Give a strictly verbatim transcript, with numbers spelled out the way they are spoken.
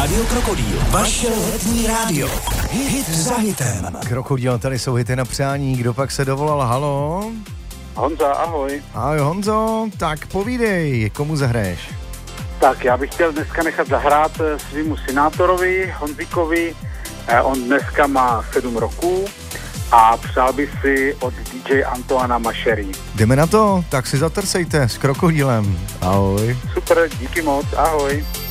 Rádio Krokodýl, vaše letní rádio. Hit za hitem. Krokodýl, tady jsou hity na přání. Kdo pak se dovolal? Halo? Honza, ahoj. Ahoj Honzo, tak povídej, komu zahraješ? Tak já bych chtěl dneska nechat zahrát svýmu synátorovi, Honzíkovi. On dneska má sedm roků a přál by si od D J Antoana Mašery. Jdeme na to, tak si zatrsejte s Krokodýlem. Ahoj. Super, díky moc, ahoj.